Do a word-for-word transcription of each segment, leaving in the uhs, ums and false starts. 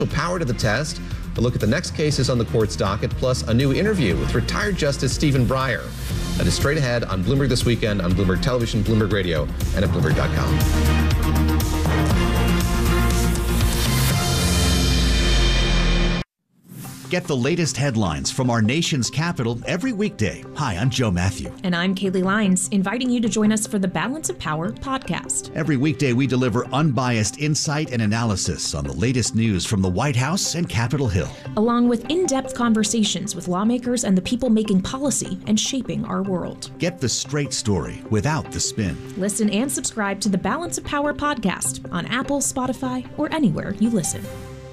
Power to the Test, a look at the next cases on the court's docket, plus a new interview with retired Justice Stephen Breyer. That is straight ahead on Bloomberg This Weekend, on Bloomberg Television, Bloomberg Radio, and at Bloomberg dot com. Get the latest headlines from our nation's capital every weekday. Hi, I'm Joe Matthew. And I'm Kaylee Lines, inviting you to join us for the Balance of Power podcast. Every weekday, we deliver unbiased insight and analysis on the latest news from the White House and Capitol Hill, along with in-depth conversations with lawmakers and the people making policy and shaping our world. Get the straight story without the spin. Listen and subscribe to the Balance of Power podcast on Apple, Spotify, or anywhere you listen.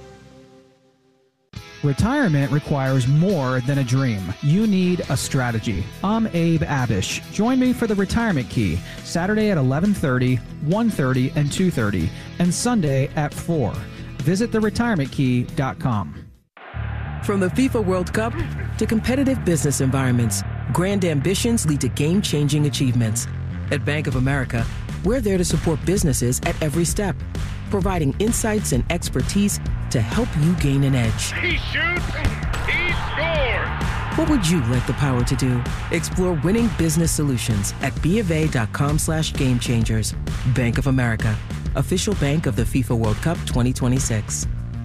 Retirement requires more than a dream. You need a strategy. I'm Abe Abish. Join me for the Retirement Key, Saturday at eleven thirty, one thirty, and two thirty, and Sunday at four. Visit the retirement key dot com. From the FIFA World Cup to competitive business environments, grand ambitions lead to game-changing achievements. At Bank of America, we're there to support businesses at every step, providing insights and expertise to help you gain an edge. He shoots, he scores! What would you like the power to do? Explore winning business solutions at BofA.com slash game changers. Bank of America, official bank of the FIFA World Cup twenty twenty-six.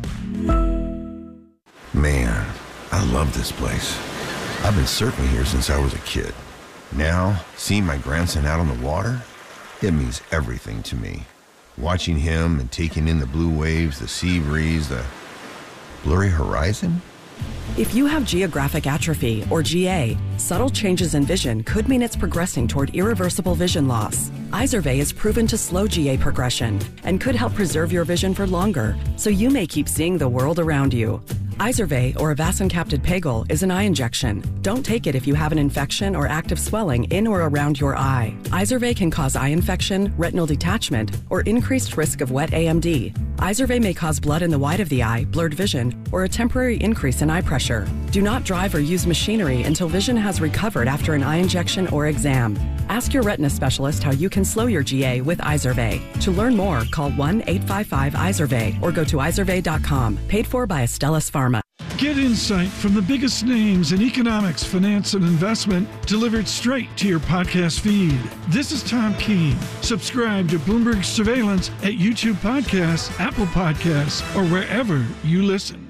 Man, I love this place. I've been surfing here since I was a kid. Now, seeing my grandson out on the water, it means everything to me. Watching him and taking in the blue waves, the sea breeze, the blurry horizon. If you have geographic atrophy, or G A, subtle changes in vision could mean it's progressing toward irreversible vision loss. Izervay is proven to slow G A progression and could help preserve your vision for longer, so you may keep seeing the world around you. Izervay, or avacincaptad pegol, is an eye injection. Don't take it if you have an infection or active swelling in or around your eye. Izervay can cause eye infection, retinal detachment, or increased risk of wet A M D. Izervay may cause blood in the white of the eye, blurred vision, or a temporary increase in eye pressure. Do not drive or use machinery until vision has recovered after an eye injection or exam. Ask your retina specialist how you can slow your G A with Izervay. To learn more, call one eight five five Izervay or go to izervay dot com. Paid for by Astellas Pharma. Get insight from the biggest names in economics, finance, and investment delivered straight to your podcast feed. This is Tom Keene. Subscribe to Bloomberg Surveillance at YouTube Podcasts, Apple Podcasts, or wherever you listen.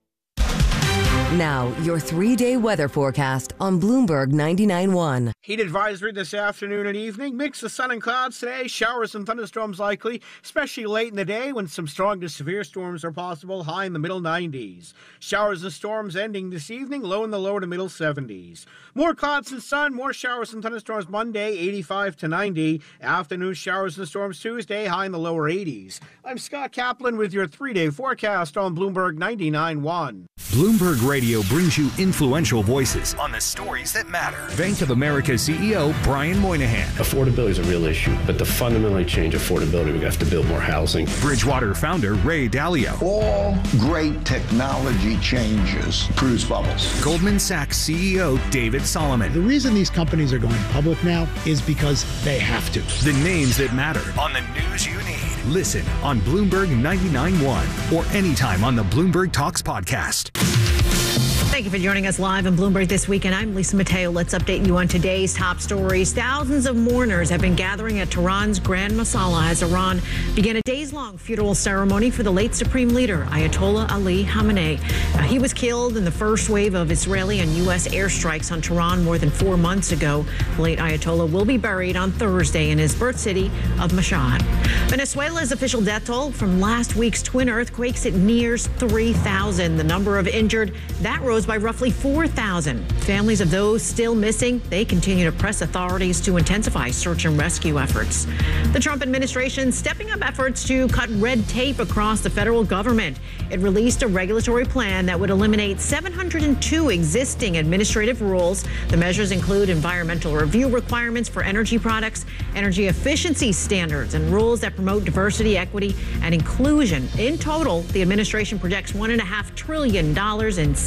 Now, your three-day weather forecast on Bloomberg ninety-nine point one. Heat advisory this afternoon and evening. Mix of sun and clouds today. Showers and thunderstorms likely, especially late in the day when some strong to severe storms are possible. High in the middle nineties. Showers and storms ending this evening. Low in the lower to middle seventies. More clouds and sun. More showers and thunderstorms Monday. eighty-five to ninety. Afternoon showers and storms Tuesday. High in the lower eighties. I'm Scott Kaplan with your three-day forecast on Bloomberg ninety-nine point one. Bloomberg Radio brings you influential voices on the stories that matter. Bank of America C E O Brian Moynihan. Affordability is a real issue, but to fundamentally change affordability, we have to build more housing. Bridgewater founder Ray Dalio. All great technology changes produce bubbles. Goldman Sachs C E O David Solomon. The reason these companies are going public now is because they have to. The names that matter on the news you need. Listen on Bloomberg ninety-nine point one or anytime on the Bloomberg Talks podcast. Thank you for joining us live on Bloomberg This Weekend. I'm Lisa Mateo. Let's update you on today's top stories. Thousands of mourners have been gathering at Tehran's Grand Masala as Iran began a days-long funeral ceremony for the late Supreme Leader, Ayatollah Ali Khamenei. Now, he was killed in the first wave of Israeli and U S airstrikes on Tehran more than four months ago. The late Ayatollah will be buried on Thursday in his birth city of Mashhad. Venezuela's official death toll from last week's twin earthquakes, it nears three thousand. The number of injured, that rose by roughly four thousand. Families of those still missing, they continue to press authorities to intensify search and rescue efforts. The Trump administration stepping up efforts to cut red tape across the federal government. It released a regulatory plan that would eliminate seven hundred two existing administrative rules. The measures include environmental review requirements for energy products, energy efficiency standards, and rules that promote diversity, equity, and inclusion. In total, the administration projects one point five trillion dollars in savings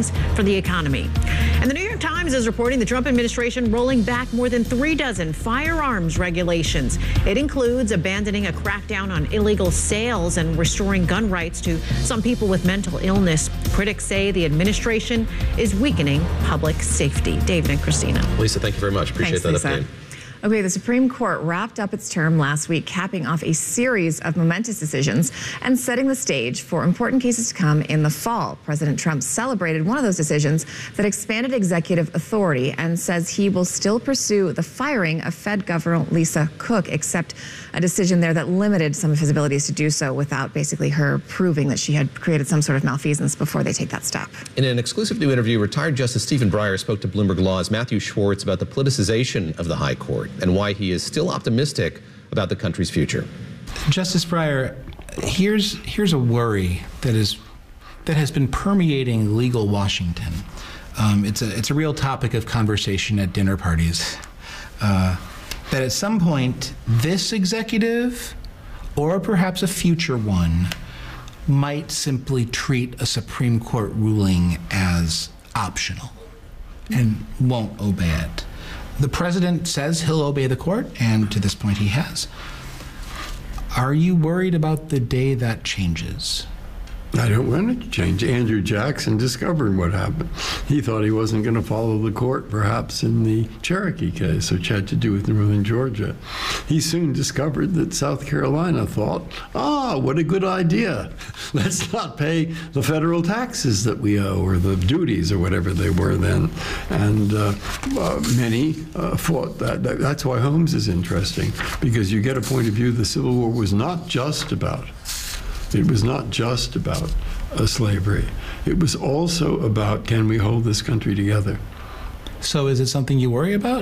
means for the economy. And the New York Times is reporting the Trump administration rolling back more than three dozen firearms regulations. It includes abandoning a crackdown on illegal sales and restoring gun rights to some people with mental illness. Critics say the administration is weakening public safety. David and Christina. Lisa, thank you very much. Appreciate Thanks, that Lisa. update. Okay, the Supreme Court wrapped up its term last week, capping off a series of momentous decisions and setting the stage for important cases to come in the fall. President Trump celebrated one of those decisions that expanded executive authority and says he will still pursue the firing of Fed Governor Lisa Cook, except a decision there that limited some of his abilities to do so without basically her proving that she had created some sort of malfeasance before they take that step. In an exclusive new interview, retired Justice Stephen Breyer spoke to Bloomberg Law's Matthew Schwartz about the politicization of the High Court and why he is still optimistic about the country's future. Justice Breyer, here's here's a worry that is that has been permeating legal Washington. Um, it's a it's a real topic of conversation at dinner parties. Uh, that at some point, this executive, or perhaps a future one, might simply treat a Supreme Court ruling as optional and won't obey it. The president says he'll obey the court, and to this point he has. Are you worried about the day that changes? I don't want it to change. Andrew Jackson discovered what happened. He thought he wasn't going to follow the court, perhaps in the Cherokee case, which had to do with northern Georgia. He soon discovered that South Carolina thought, ah, what a good idea. Let's not pay the federal taxes that we owe, or the duties, or whatever they were then. And uh, uh, many uh, thought that. That's why Holmes is interesting, because you get a point of view the Civil War was not just about It was not just about uh, slavery. It was also about, can we hold this country together? So is it something you worry about?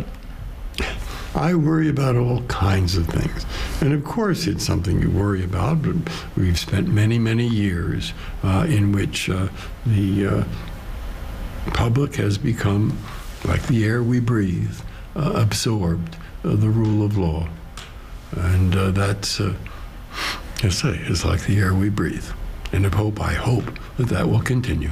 I worry about all kinds of things. And of course it's something you worry about, but we've spent many, many years uh, in which uh, the uh, public has become, like the air we breathe, uh, absorbed uh, the rule of law. And uh, that's... Uh, I say, it's like the air we breathe. And I hope, I hope that that will continue.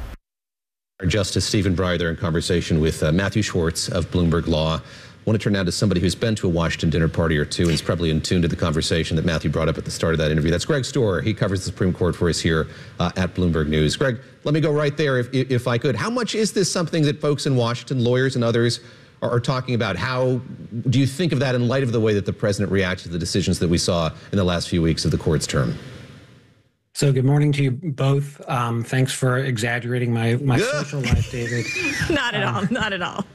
Justice Stephen Breyer there in conversation with uh, Matthew Schwartz of Bloomberg Law. I want to turn now to somebody who's been to a Washington dinner party or two and is probably in tune to the conversation that Matthew brought up at the start of that interview. That's Greg Storer. He covers the Supreme Court for us here uh, at Bloomberg News. Greg, let me go right there if, if I could. How much is this something that folks in Washington, lawyers and others, are talking about? How do you think of that in light of the way that the president reacted to the decisions that we saw in the last few weeks of the court's term? So good morning to you both. Um, thanks for exaggerating my, my social life, David. Not at um, all, not at all.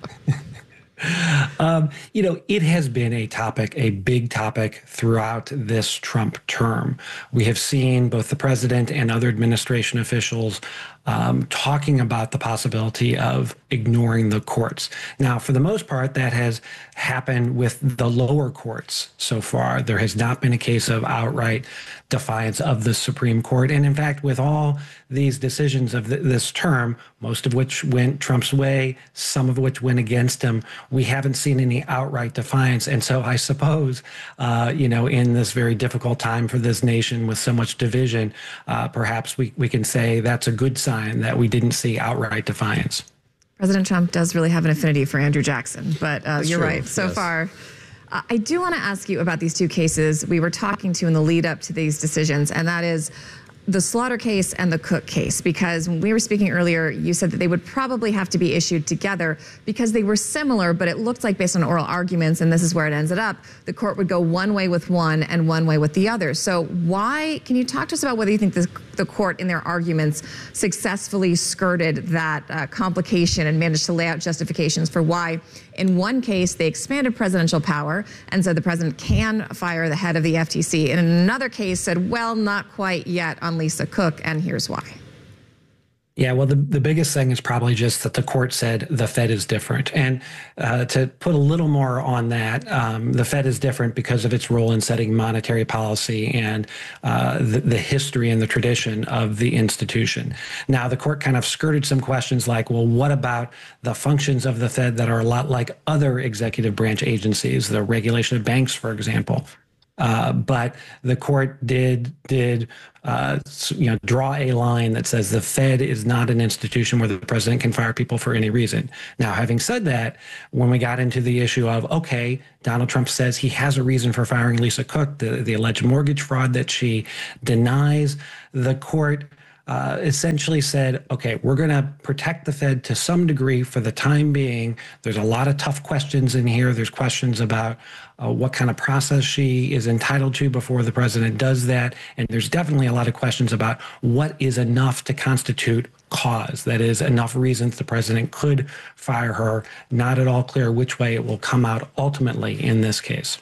Um, you know, it has been a topic, a big topic throughout this Trump term. We have seen both the president and other administration officials um, talking about the possibility of ignoring the courts. Now, for the most part, that has happened with the lower courts so far. There has not been a case of outright defiance of the Supreme Court. And in fact, with all these decisions of th- this term, most of which went Trump's way, some of which went against him, we haven't seen any outright defiance. And so I suppose, uh, you know, in this very difficult time for this nation with so much division, uh, perhaps we, we can say that's a good sign that we didn't see outright defiance. President Trump does really have an affinity for Andrew Jackson, but uh, you're true. right. So Yes. far, uh, I do want to ask you about these two cases we were talking to in the lead up to these decisions, and that is the Slaughter case and the Cook case, because when we were speaking earlier, you said that they would probably have to be issued together because they were similar, but it looked like based on oral arguments, and this is where it ended up, the court would go one way with one and one way with the other. So why, can you talk to us about whether you think this, the court in their arguments successfully skirted that uh, complication and managed to lay out justifications for why in one case they expanded presidential power and said the president can fire the head of the F T C, and in another case said, well, not quite yet on Lisa Cook, and here's why. Yeah, well, the, the biggest thing is probably just that the court said the Fed is different. And uh, to put a little more on that, um, the Fed is different because of its role in setting monetary policy and uh, the, the history and the tradition of the institution. Now, the court kind of skirted some questions like, well, what about the functions of the Fed that are a lot like other executive branch agencies, the regulation of banks, for example? Uh, but the court did did uh, you know draw a line that says the Fed is not an institution where the president can fire people for any reason. Now, having said that, when we got into the issue of, okay, Donald Trump says he has a reason for firing Lisa Cook, the, the alleged mortgage fraud that she denies, the court Uh, essentially said, okay, we're going to protect the Fed to some degree for the time being. There's a lot of tough questions in here. There's questions about uh, what kind of process she is entitled to before the president does that. And there's definitely a lot of questions about what is enough to constitute cause. That is, enough reasons the president could fire her. Not at all clear which way it will come out ultimately in this case.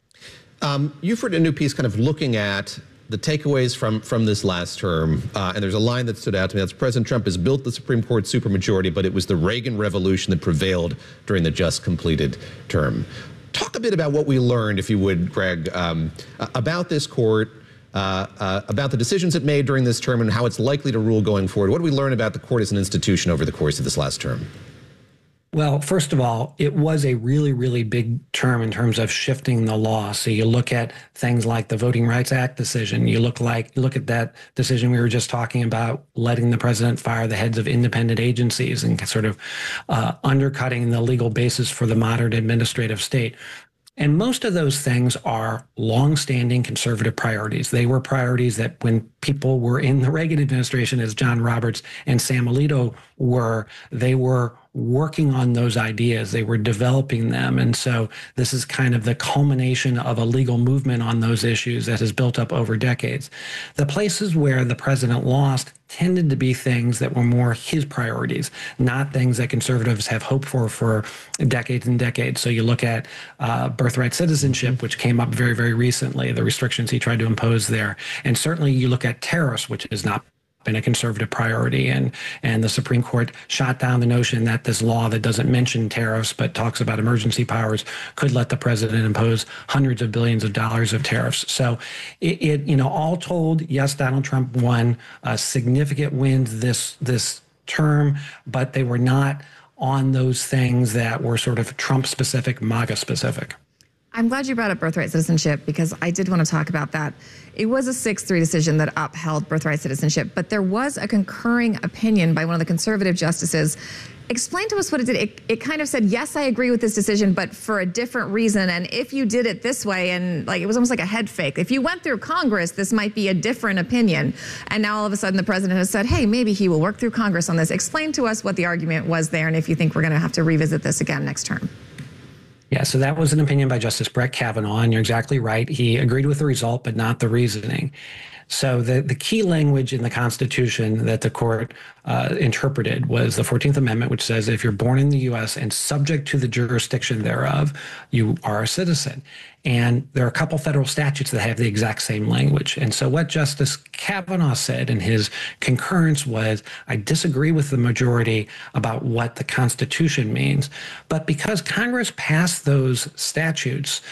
Um, you've written a new piece kind of looking at the takeaways from, from this last term, uh, and there's a line that stood out to me. That's President Trump has built the Supreme Court supermajority, but it was the Reagan Revolution that prevailed during the just completed term. Talk a bit about what we learned, if you would, Greg, um, about this court, uh, uh, about the decisions it made during this term and how it's likely to rule going forward. What did we learn about the court as an institution over the course of this last term? Well, first of all, it was a really, really big term in terms of shifting the law. So you look at things like the Voting Rights Act decision. You look like you look at that decision we were just talking about, letting the president fire the heads of independent agencies and sort of uh, undercutting the legal basis for the modern administrative state. And most of those things are longstanding conservative priorities. They were priorities that when people were in the Reagan administration, as John Roberts and Sam Alito were, they were working on those ideas. They were developing them. And so this is kind of the culmination of a legal movement on those issues that has built up over decades. The places where the president lost tended to be things that were more his priorities, not things that conservatives have hoped for for decades and decades. So you look at uh, birthright citizenship, which came up very, very recently, the restrictions he tried to impose there. And certainly you look at tariffs, which is not been a conservative priority, and and the Supreme Court shot down the notion that this law that doesn't mention tariffs but talks about emergency powers could let the president impose hundreds of billions of dollars of tariffs. So it, it you know, all told, yes, Donald Trump won uh, significant wins this this term, but they were not on those things that were sort of Trump specific, MAGA specific. I'm glad you brought up birthright citizenship because I did want to talk about that. It was a six three decision that upheld birthright citizenship, but there was a concurring opinion by one of the conservative justices. Explain to us what it did. It, it kind of said, yes, I agree with this decision, but for a different reason. And if you did it this way, and like it was almost like a head fake. If you went through Congress, this might be a different opinion. And now all of a sudden the president has said, hey, maybe he will work through Congress on this. Explain to us what the argument was there and if you think we're going to have to revisit this again next term. Yeah, so that was an opinion by Justice Brett Kavanaugh, and you're exactly right. He agreed with the result, but not the reasoning. So the, the key language in the Constitution that the court uh, interpreted was the fourteenth Amendment, which says if you're born in the U S and subject to the jurisdiction thereof, you are a citizen. And there are a couple federal statutes that have the exact same language. And so what Justice Kavanaugh said in his concurrence was, I disagree with the majority about what the Constitution means. But because Congress passed those statutes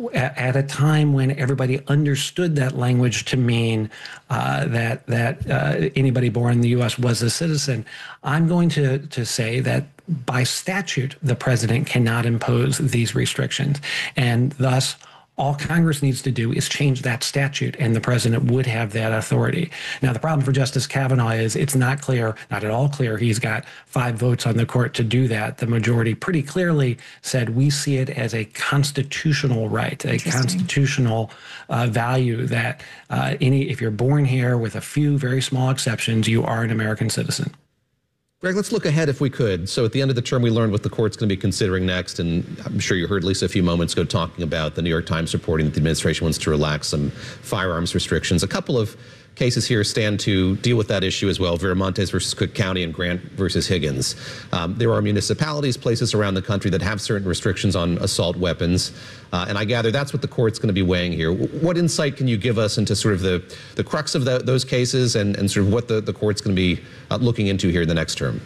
at a time when everybody understood that language to mean uh, that that uh, anybody born in the U S was a citizen, I'm going to, to say that by statute, the president cannot impose these restrictions. And thus, all Congress needs to do is change that statute, and the president would have that authority. Now, the problem for Justice Kavanaugh is it's not clear, not at all clear, he's got five votes on the court to do that. The majority pretty clearly said we see it as a constitutional right, a constitutional uh, value that uh, any if you're born here with a few very small exceptions, you are an American citizen. Greg, let's look ahead if we could. So at the end of the term, we learned what the court's going to be considering next. And I'm sure you heard Lisa a few moments ago talking about the New York Times reporting that the administration wants to relax some firearms restrictions. A couple of cases here stand to deal with that issue as well. Viramontes versus Cook County and Grant versus Higgins. Um, there are municipalities, places around the country that have certain restrictions on assault weapons. Uh, and I gather that's what the court's going to be weighing here. What insight can you give us into sort of the, the crux of the, those cases and, and sort of what the, the court's going to be uh, looking into here in the next term?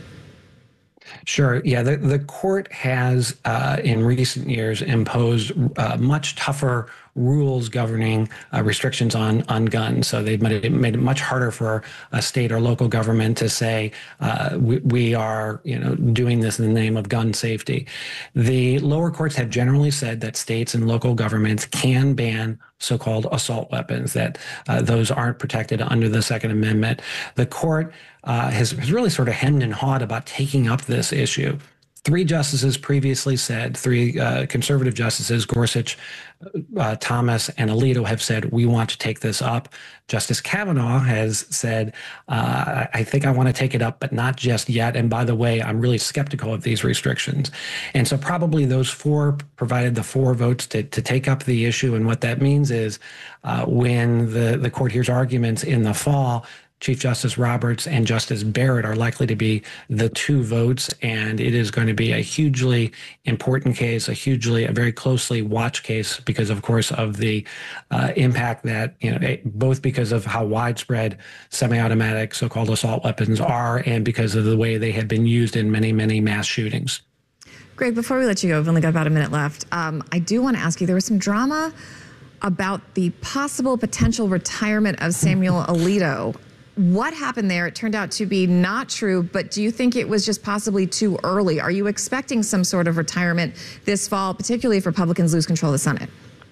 Sure. Yeah, the, the court has uh, in recent years imposed uh, much tougher rules governing uh, restrictions on, on guns. So they've made it, made it much harder for a state or local government to say, uh, we, we are, you know, doing this in the name of gun safety. The lower courts have generally said that states and local governments can ban so-called assault weapons, that uh, those aren't protected under the Second Amendment. The court uh, has, has really sort of hemmed and hawed about taking up this issue. Three justices previously said, three uh, conservative justices, Gorsuch, uh, Thomas, and Alito, have said, we want to take this up. Justice Kavanaugh has said, uh, I think I want to take it up, but not just yet. And by the way, I'm really skeptical of these restrictions. And so probably those four provided the four votes to, to take up the issue. And what that means is uh, when the, the court hears arguments in the fall, Chief Justice Roberts and Justice Barrett are likely to be the two votes, and it is going to be a hugely important case, a hugely, a very closely watched case because, of course, of the uh, impact that, you know, both because of how widespread semi-automatic so-called assault weapons are and because of the way they have been used in many, many mass shootings. Greg, before we let you go, we've only got about a minute left. Um, I do want to ask you, there was some drama about the possible potential retirement of Samuel Alito. What happened there? It turned out to be not true, but do you think it was just possibly too early? Are you expecting some sort of retirement this fall, particularly if Republicans lose control of the Senate?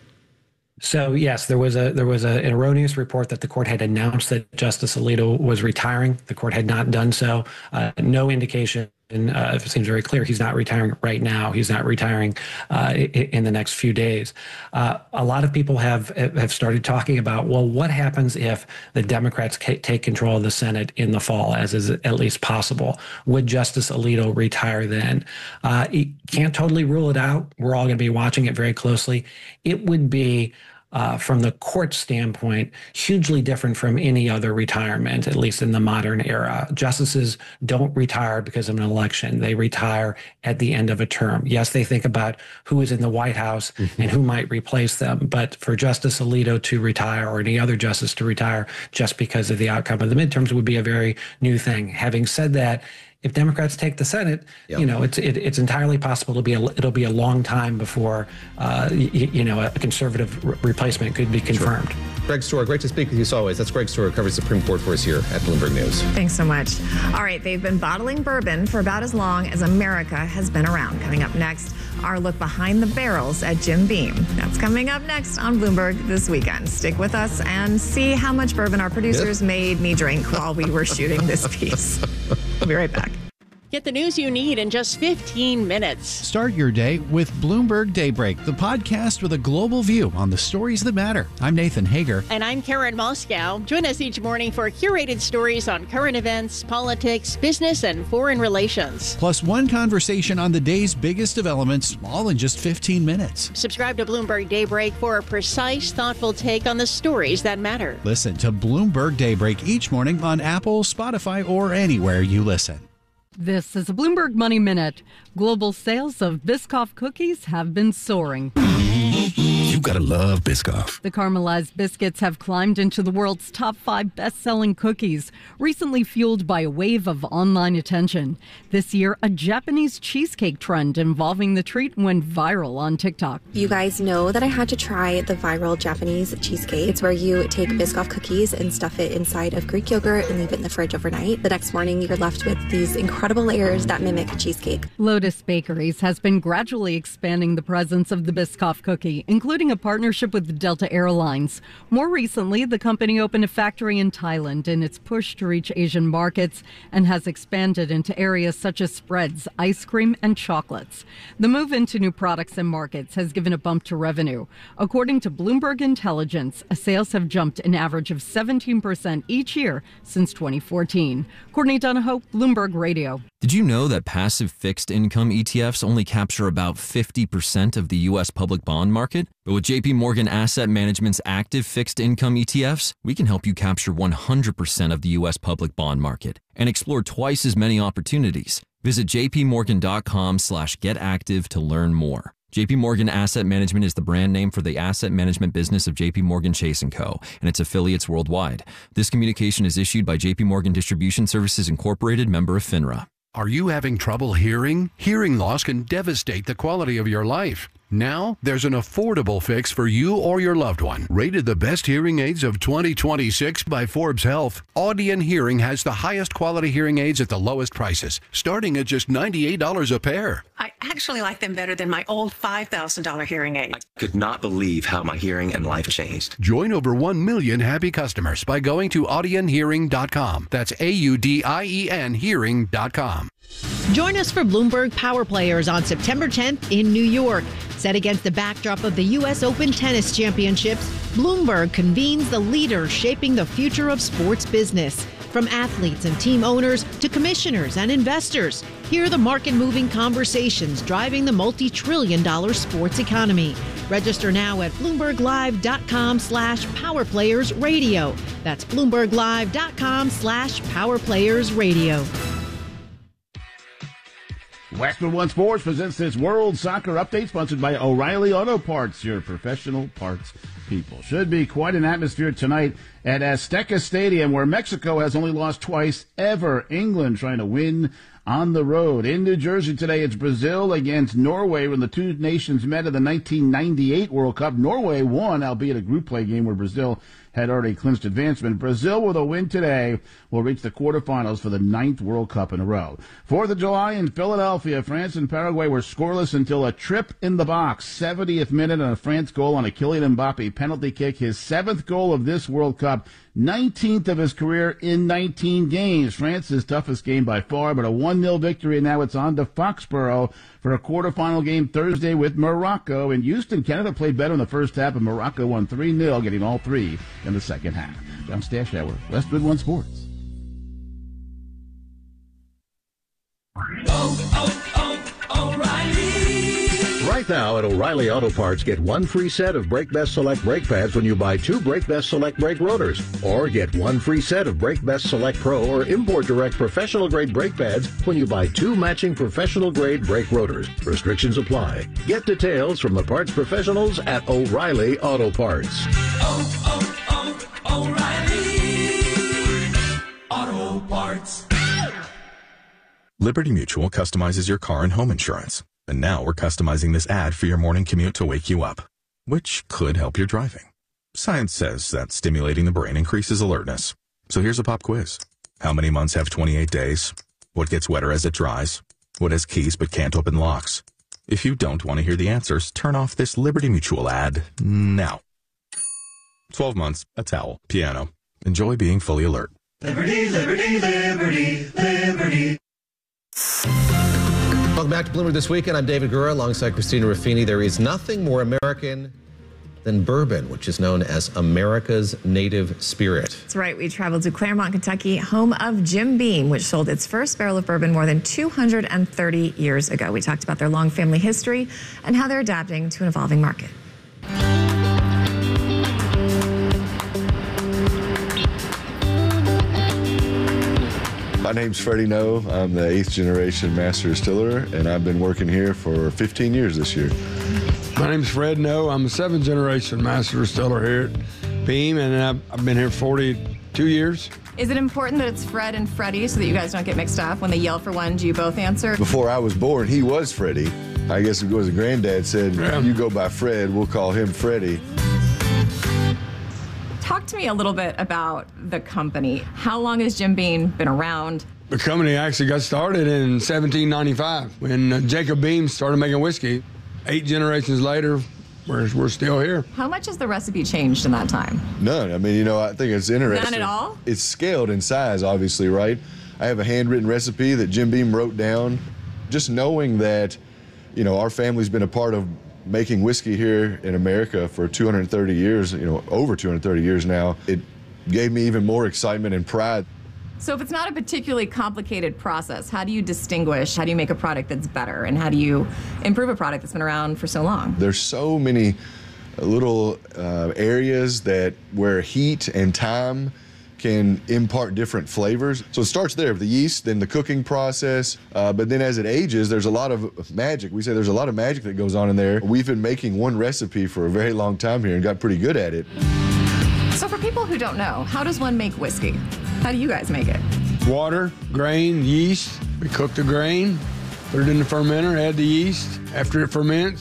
So yes, there was a there was a, an erroneous report that the court had announced that Justice Alito was retiring. The court had not done so. Uh, no indication. And uh, it seems very clear he's not retiring right now. He's not retiring uh, in the next few days. Uh, a lot of people have have started talking about, well, what happens if the Democrats take control of the Senate in the fall, as is at least possible? Would Justice Alito retire then? Uh, he can't totally rule it out. We're all going to be watching it very closely. It would be, Uh, from the court standpoint, hugely different from any other retirement, at least in the modern era. Justices don't retire because of an election. They retire at the end of a term. Yes, they think about who is in the White House mm-hmm. and who might replace them. But for Justice Alito to retire or any other justice to retire just because of the outcome of the midterms would be a very new thing. Having said that, if Democrats take the Senate, yep. you know, it's it, it's entirely possible to be a, it'll be a long time before, uh, you, you know, a conservative re- replacement could be confirmed. Sure. Greg Stohr, great to speak with you as always. That's Greg Stohr, who covers the Supreme Court for us here at Bloomberg News. Thanks so much. All right, they've been bottling bourbon for about as long as America has been around. Coming up next, our look behind the barrels at Jim Beam. That's coming up next on Bloomberg this weekend. Stick with us and see how much bourbon our producers yes. made me drink while we were shooting this piece. We'll be right back. Get the news you need in just fifteen minutes. Start your day with Bloomberg Daybreak, the podcast with a global view on the stories that matter. I'm Nathan Hager. And I'm Karen Moscow. Join us each morning for curated stories on current events, politics, business, and foreign relations. Plus one conversation on the day's biggest developments, all in just fifteen minutes. Subscribe to Bloomberg Daybreak for a precise, thoughtful take on the stories that matter. Listen to Bloomberg Daybreak each morning on Apple, Spotify, or anywhere you listen. This is a Bloomberg Money Minute. Global sales of Biscoff cookies have been soaring. You gotta love Biscoff. The caramelized biscuits have climbed into the world's top five best-selling cookies, recently fueled by a wave of online attention. This year, a Japanese cheesecake trend involving the treat went viral on TikTok. You guys know that I had to try the viral Japanese cheesecake. It's where you take Biscoff cookies and stuff it inside of Greek yogurt and leave it in the fridge overnight. The next morning, you're left with these incredible layers that mimic cheesecake. Lotus Bakeries has been gradually expanding the presence of the Biscoff cookie, including a partnership with Delta Airlines. More recently, the company opened a factory in Thailand in its push to reach Asian markets and has expanded into areas such as spreads, ice cream, and chocolates. The move into new products and markets has given a bump to revenue. According to Bloomberg Intelligence, sales have jumped an average of seventeen percent each year since twenty fourteen. Courtney Donahoe, Bloomberg Radio. Did you know that passive fixed income E T Fs only capture about fifty percent of the U S public bond market? But with J P Morgan Asset Management's active fixed income E T Fs, we can help you capture one hundred percent of the U S public bond market and explore twice as many opportunities. Visit jpmorgan.com slash get active to learn more. J P Morgan Asset Management is the brand name for the asset management business of J P Morgan Chase and Co. and its affiliates worldwide. This communication is issued by J P Morgan Distribution Services Incorporated, member of FINRA. Are you having trouble hearing? Hearing loss can devastate the quality of your life. Now, there's an affordable fix for you or your loved one. Rated the best hearing aids of twenty twenty-six by Forbes Health, Audion Hearing has the highest quality hearing aids at the lowest prices, starting at just ninety-eight dollars a pair. I actually like them better than my old five thousand dollars hearing aid. I could not believe how my hearing and life changed. Join over one million happy customers by going to audion hearing dot com. That's A U D I E N hearing dot com. Join us for Bloomberg Power Players on September tenth in New York. Set against the backdrop of the U S Open Tennis Championships, Bloomberg convenes the leaders shaping the future of sports business. From athletes and team owners to commissioners and investors, hear the market-moving conversations driving the multi-trillion dollar sports economy. Register now at bloomberglive.com slash powerplayersradio. That's bloomberglive.com slash powerplayersradio. Westwood One Sports presents this World Soccer Update, sponsored by O'Reilly Auto Parts, your professional parts people. Should be quite an atmosphere tonight at Azteca Stadium, where Mexico has only lost twice ever. England trying to win on the road. In New Jersey today, it's Brazil against Norway when the two nations met in the nineteen ninety-eight World Cup. Norway won, albeit a group play game where Brazil had already clinched advancement. Brazil, with a win today, will reach the quarterfinals for the ninth World Cup in a row. Fourth of July in Philadelphia, France and Paraguay were scoreless until a trip in the box. seventieth minute and a France goal on a Kylian Mbappe penalty kick. His seventh goal of this World Cup, nineteenth of his career in nineteen games. France's toughest game by far, but a one nil victory, and now it's on to Foxborough for a quarterfinal game Thursday with Morocco. In Houston, Canada played better in the first half, and Morocco won three nil, getting all three in the second half. John Stashower, Westwood One Sports. Oh, oh, oh, O'Reilly! Right now at O'Reilly Auto Parts, get one free set of Brake Best Select brake pads when you buy two Brake Best Select brake rotors. Or get one free set of Brake Best Select Pro or Import Direct professional grade brake pads when you buy two matching professional grade brake rotors. Restrictions apply. Get details from the parts professionals at O'Reilly Auto Parts. Oh, oh, oh, O'Reilly Auto Parts. Liberty Mutual customizes your car and home insurance. And now we're customizing this ad for your morning commute to wake you up, which could help your driving. Science says that stimulating the brain increases alertness. So here's a pop quiz. How many months have twenty-eight days? What gets wetter as it dries? What has keys but can't open locks? If you don't want to hear the answers, turn off this Liberty Mutual ad now. twelve months, a towel, piano. Enjoy being fully alert. Liberty, liberty, liberty, liberty. Welcome back to Bloomberg This Weekend. I'm David Gura alongside Christina Ruffini. There is nothing more American than bourbon, which is known as America's native spirit. That's right. We traveled to Claremont, Kentucky, home of Jim Beam, which sold its first barrel of bourbon more than two hundred thirty years ago. We talked about their long family history and how they're adapting to an evolving market. My name's Freddie Noe. I'm the eighth generation master distiller, and I've been working here for fifteen years this year. My name's Fred Noe. I'm a seventh generation master distiller here at Beam, and I've, I've been here forty-two years. Is it important that it's Fred and Freddie so that you guys don't get mixed up? When they yell for one, do you both answer? Before I was born, he was Freddie. I guess it was a granddad said, yeah. You go by Fred, we'll call him Freddie. Talk to me a little bit about the company. How long has Jim Beam been around? The company actually got started in seventeen ninety-five when uh, Jacob Beam started making whiskey. Eight generations later, we're, we're still here. How much has the recipe changed in that time? None. I mean, you know, I think it's interesting. None at all? It's scaled in size, obviously, right? I have a handwritten recipe that Jim Beam wrote down. Just knowing that, you know, our family's been a part of making whiskey here in America for two hundred thirty years, you know, over two hundred thirty years now, it gave me even more excitement and pride. So if it's not a particularly complicated process, how do you distinguish, how do you make a product that's better, and how do you improve a product that's been around for so long? There's so many little uh, areas that where heat and time can impart different flavors. So it starts there with the yeast, then the cooking process, uh, but then as it ages, there's a lot of magic. We say there's a lot of magic that goes on in there. We've been making one recipe for a very long time here and got pretty good at it. So for people who don't know, how does one make whiskey? How do you guys make it? Water, grain, yeast. We cook the grain, put it in the fermenter, add the yeast. After it ferments,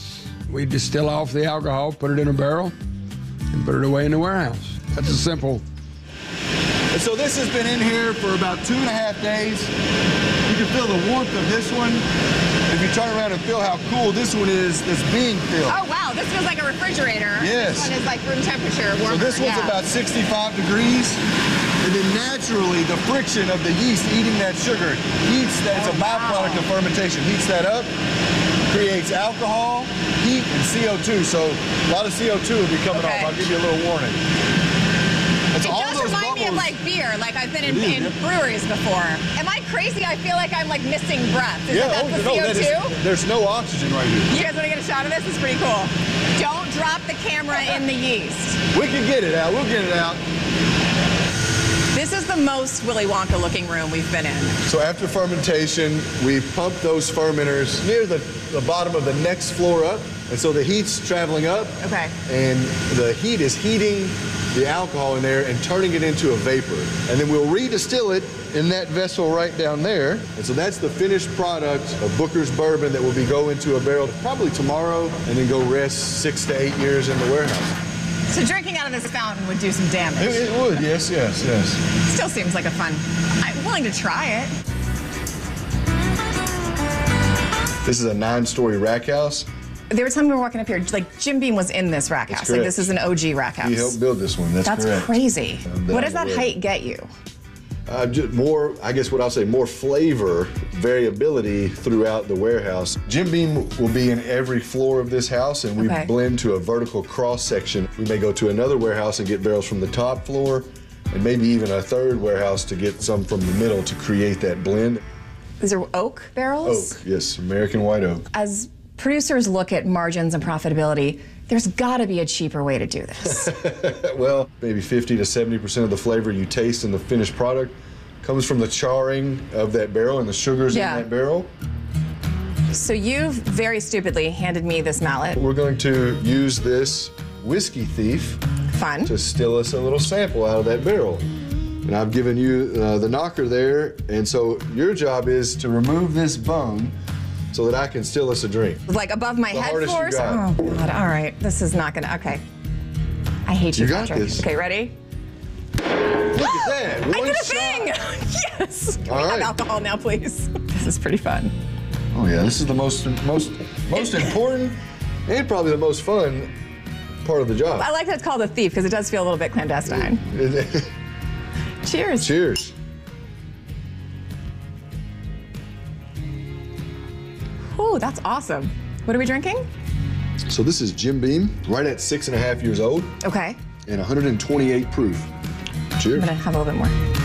We distill off the alcohol, put it in a barrel, and put it away in the warehouse. That's a simple. And so this has been in here for about two and a half days. You can feel the warmth of this one. If you turn around and feel how cool this one is, that's being filled. Oh, wow. This feels like a refrigerator. Yes. This one is like room temperature, warmer. So this one's yeah. about sixty-five degrees. And then naturally, the friction of the yeast eating that sugar heats that. It's a byproduct of fermentation. Heats that up, creates alcohol, heat, and C O two. So a lot of C O two will be coming Okay. off. I'll give you a little warning. It's It all does those remind me of bubbles. like beer, like I've been in, It is, in yep. breweries before. Am I crazy? I feel like I'm like missing breath. Is Yeah, that oh, that's the no, C O two? that is, there's no oxygen right here. You guys want to get a shot of this? It's pretty cool. Don't drop the camera in the yeast. We can get it out. We'll get it out. This is the most Willy Wonka looking room we've been in. So after fermentation, we pump those fermenters near the, the bottom of the next floor up. And so the heat's traveling up. Okay. And the heat is heating the alcohol in there and turning it into a vapor. And then we'll redistill it in that vessel right down there. And so that's the finished product of Booker's Bourbon that will be go into a barrel probably tomorrow and then go rest six to eight years in the warehouse. So drinking out of this fountain would do some damage. It, it would, yes, yes, yes. Still seems like a fun. I'm willing to try it. This is a nine-story rack house. There was time we were walking up here, like Jim Beam was in this rack house. Like correct. this is an O G rack house. He helped build this one. That's, That's correct. crazy. Um, What does that way. height get you? Uh, just more, I guess what I'll say, more flavor, variability throughout the warehouse. Jim Beam will be in every floor of this house, and we Okay. blend to a vertical cross section. We may go to another warehouse and get barrels from the top floor, and maybe even a third warehouse to get some from the middle to create that blend. These are oak barrels? Oak, yes, American white oak. As producers look at margins and profitability, there's got to be a cheaper way to do this. Well, maybe fifty to seventy percent of the flavor you taste in the finished product comes from the charring of that barrel and the sugars Yeah. in that barrel. So you've very stupidly handed me this mallet. We're going to use this whiskey thief Fun. to still us a little sample out of that barrel. And I've given you uh, the knocker there, and so your job is to remove this bung so that I can still us a drink. Like above my The head hardest you force? got. Oh, God. All right. This is not going to. Okay. I hate you, You got Patrick. this. Okay, ready? Look at that. I One did a shot. thing! Yes! Can All we have right. alcohol now, please? This is pretty fun. Oh yeah, this is the most most most important and probably the most fun part of the job. I like that it's called a thief because it does feel a little bit clandestine. Cheers. Cheers. Ooh, that's awesome. What are we drinking? So this is Jim Beam, right at six and a half years old Okay. and one hundred twenty-eight proof. Cheers. I'm gonna have a little bit more.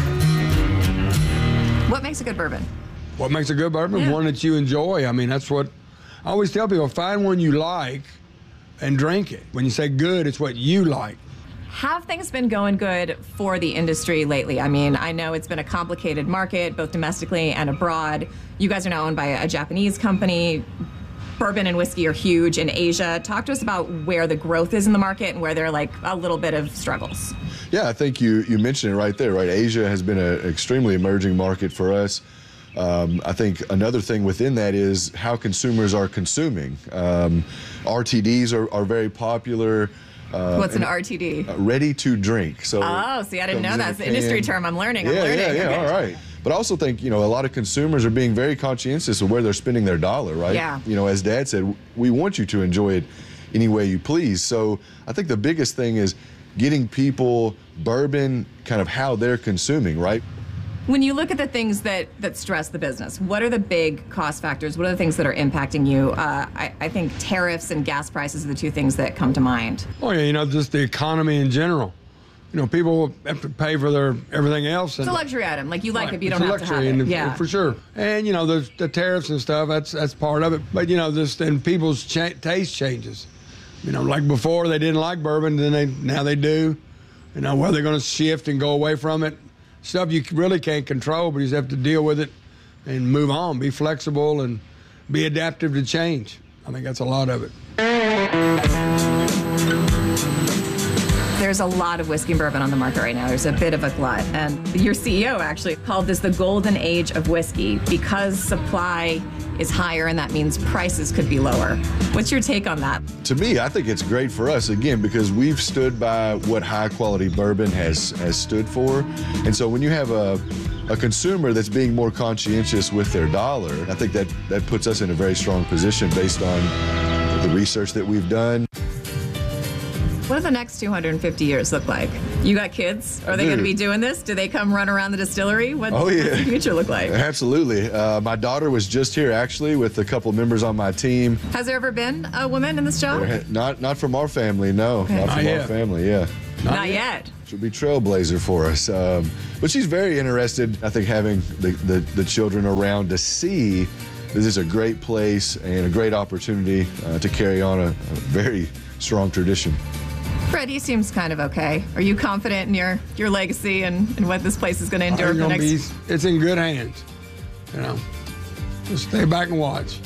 What makes a good bourbon? What makes a good bourbon? Yeah. One that you enjoy. I mean, that's what I always tell people, find one you like and drink it. When you say good, it's what you like. Have things been going good for the industry lately? I mean, I know it's been a complicated market, both domestically and abroad. You guys are now owned by a Japanese company. Bourbon and whiskey are huge in Asia. Talk to us about where the growth is in the market and where there are like a little bit of struggles. Yeah, I think you, you mentioned it right there, right? Asia has been an extremely emerging market for us. Um, I think another thing within that is how consumers are consuming. Um, R T Ds are, are very popular. Uh, What's an and- R T D? uh, ready to drink. So Oh, see, I didn't know comes in that. a It's an industry can. term. I'm learning. Yeah, I'm learning. yeah, yeah. Okay. All right. But I also think, you know, a lot of consumers are being very conscientious of where they're spending their dollar, right? Yeah. You know, as Dad said, we want you to enjoy it any way you please. So I think the biggest thing is getting people bourbon kind of how they're consuming, right? When you look at the things that, that stress the business, what are the big cost factors? What are the things that are impacting you? Uh, I, I think tariffs and gas prices are the two things that come to mind. Oh yeah, you know, just the economy in general. You know, people have to pay for their everything else. It's And, a luxury item. Like you like Right, it, but you it's don't a have to have luxury, it. and- Yeah. for sure. And you know, there's the tariffs and stuff. That's that's part of it. But you know, just and people's cha- taste changes. You know, like before they didn't like bourbon, then they now they do. You know, where they're going to shift and go away from it. Stuff you really can't control, but you just have to deal with it and move on. Be flexible and be adaptive to change. I think that's a lot of it. There's a lot of whiskey and bourbon on the market right now. There's a bit of a glut. And your C E O actually called this the golden age of whiskey because supply is higher and that means prices could be lower. What's your take on that? To me, I think it's great for us, again, because we've stood by what high quality bourbon has, has stood for. And so when you have a, a consumer that's being more conscientious with their dollar, I think that, that puts us in a very strong position based on the research that we've done. What do the next two hundred fifty years look like? You got kids? Are they going to be doing this? Do they come run around the distillery? What oh, yeah. does the future look like? Absolutely. Uh, my daughter was just here, actually, with a couple of members on my team. Has there ever been a woman in this job? Not not from our family, no. Okay. Not from not our yet. family, yeah. Not, not yet. She'll be trailblazer for us. Um, but she's very interested, I think, having the, the, the children around to see this is a great place and a great opportunity uh, to carry on a, a very strong tradition. Fred, he seems kind of okay. Are you confident in your, your legacy and, and what this place is going to endure for the next? Be, it's in good hands. You know, just stay back and watch.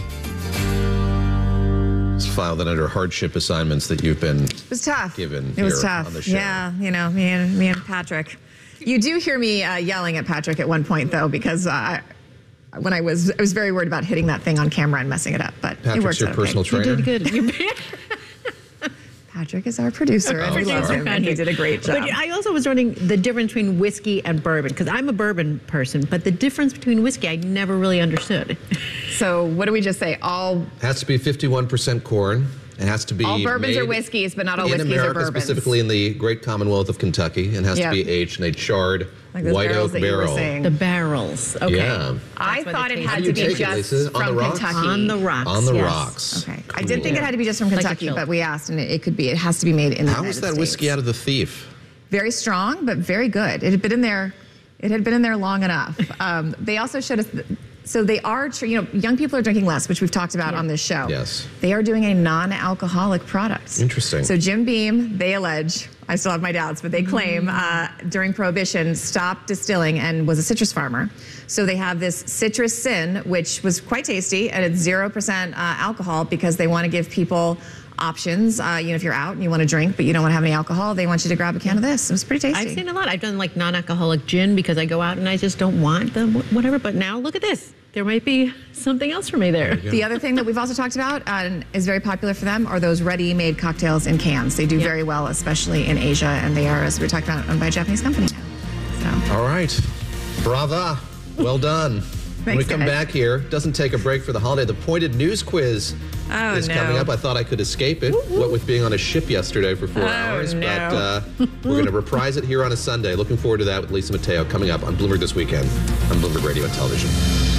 Let's file that under hardship assignments that you've been it was tough. given It was here tough. on the show. Yeah, you know, me and me and Patrick. You do hear me uh, yelling at Patrick at one point, though, because uh, when I was I was very worried about hitting that thing on camera and messing it up. But Patrick's it worked your out personal okay. trainer. You did good. Patrick is our producer, and we love him, and he did a great job. But I also was wondering the difference between whiskey and bourbon, because I'm a bourbon person, but the difference between whiskey I never really understood. So what do we just say? All It has to be fifty-one percent corn. It has to be all bourbons made are whiskeys, but not all in whiskeys America, are bourbons. specifically in the great Commonwealth of Kentucky, and has Yep. to be aged in a charred Like those white barrels oak that you were barrel. saying. The barrels. Okay. Yeah. I why thought they it taste had How do to you be take it, just Lisa? On from the rocks? Kentucky. On the rocks. On the yes. rocks. Okay. I did think it had to be just from Like a Kentucky, chill. but we asked, and it, it could be. It has to be made in the How United was that States. whiskey out of the Thief? Very strong, but very good. It had been in there. It had been in there long enough. Um, they also showed us. So they are, tr- you know, young people are drinking less, which we've talked about Yeah. on this show. Yes. They are doing a non-alcoholic product. Interesting. So Jim Beam, they allege, I still have my doubts, but they claim uh, during Prohibition stopped distilling and was a citrus farmer. So they have this Citrus Sin, which was quite tasty, and it's zero percent uh, alcohol because they want to give people options. Uh, you know, if you're out and you want to drink, but you don't want to have any alcohol, they want you to grab a can of this. It was pretty tasty. I've seen a lot. I've done like non-alcoholic gin because I go out and I just don't want the wh- whatever. But now look at this. There might be something else for me there. The other thing that we've also talked about uh, and is very popular for them are those ready-made cocktails in cans. They do Yep. very well, especially in Asia, and they are, as we were talking about, owned by a Japanese company now. So. All right. Brava. Well done. When we Thanks, come guys. back here, doesn't take a break for the holiday. The Pointed News Quiz Oh, is no. coming up. I thought I could escape it, what with being on a ship yesterday for four Oh, hours. no. But uh, we're going to reprise it here on a Sunday. Looking forward to that with Lisa Mateo coming up on Bloomberg This Weekend on Bloomberg Radio and Television.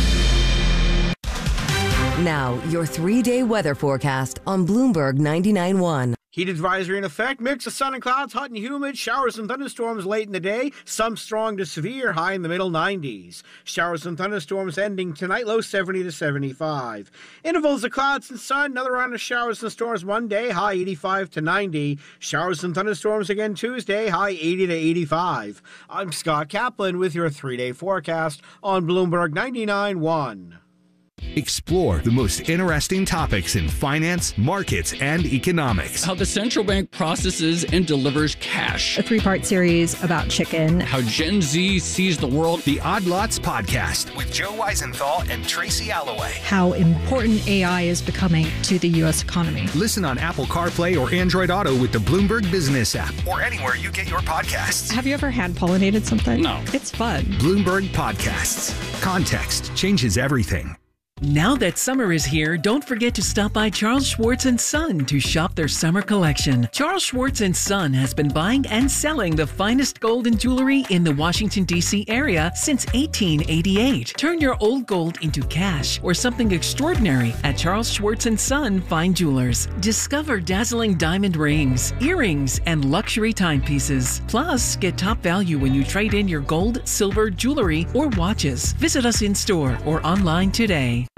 Now, your three-day weather forecast on Bloomberg ninety-nine point one. Heat advisory in effect. Mix of sun and clouds, hot and humid. Showers and thunderstorms late in the day. Some strong to severe, high in the middle nineties. Showers and thunderstorms ending tonight, low seventy to seventy-five. Intervals of clouds and sun. Another round of showers and storms Monday, high eighty-five to ninety. Showers and thunderstorms again Tuesday, high eighty to eighty-five. I'm Scott Kaplan with your three-day forecast on Bloomberg ninety-nine point one. Explore the most interesting topics in finance, markets, and economics. How the central bank processes and delivers cash. A three-part series about chicken. How Gen Z sees the world. The Odd Lots Podcast with Joe Weisenthal and Tracy Alloway. How important A I is becoming to the U S economy. Listen on Apple CarPlay or Android Auto with the Bloomberg Business app or anywhere you get your podcasts. Have you ever hand pollinated something? No. It's fun. Bloomberg Podcasts. Context changes everything. Now that summer is here, don't forget to stop by Charles Schwartz and Son to shop their summer collection. Charles Schwartz and Son has been buying and selling the finest gold and jewelry in the Washington, D C area since eighteen eighty-eight. Turn your old gold into cash or something extraordinary at Charles Schwartz and Son Fine Jewelers. Discover dazzling diamond rings, earrings, and luxury timepieces. Plus, get top value when you trade in your gold, silver, jewelry, or watches. Visit us in store or online today.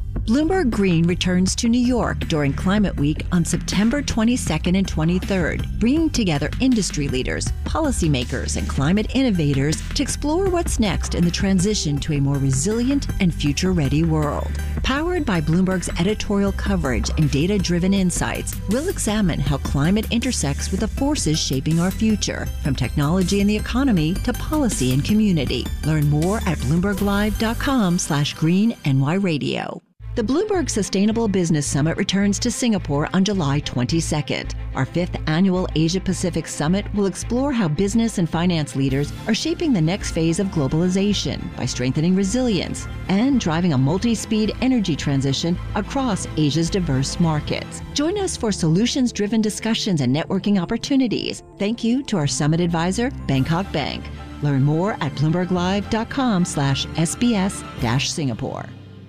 Bloomberg Green returns to New York during Climate Week on September twenty-second and twenty-third, bringing together industry leaders, policymakers, and climate innovators to explore what's next in the transition to a more resilient and future-ready world. Powered by Bloomberg's editorial coverage and data-driven insights, we'll examine how climate intersects with the forces shaping our future, from technology and the economy to policy and community. Learn more at bloomberglive.com slash green NY radio. The Bloomberg Sustainable Business Summit returns to Singapore on July twenty-second. Our fifth annual Asia-Pacific Summit will explore how business and finance leaders are shaping the next phase of globalization by strengthening resilience and driving a multi-speed energy transition across Asia's diverse markets. Join us for solutions-driven discussions and networking opportunities. Thank you to our summit advisor, Bangkok Bank. Learn more at bloomberglive.com slash SBS dash Singapore.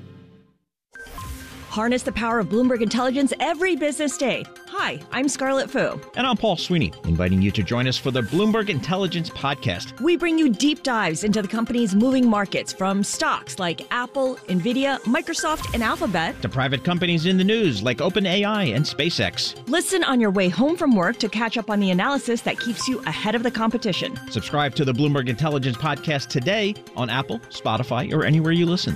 Harness the power of Bloomberg Intelligence every business day. Hi, I'm Scarlett Fu. And I'm Paul Sweeney, inviting you to join us for the Bloomberg Intelligence Podcast. We bring you deep dives into the company's moving markets, from stocks like Apple, Nvidia, Microsoft, and Alphabet, to private companies in the news like OpenAI and SpaceX. Listen on your way home from work to catch up on the analysis that keeps you ahead of the competition. Subscribe to the Bloomberg Intelligence Podcast today on Apple, Spotify, or anywhere you listen.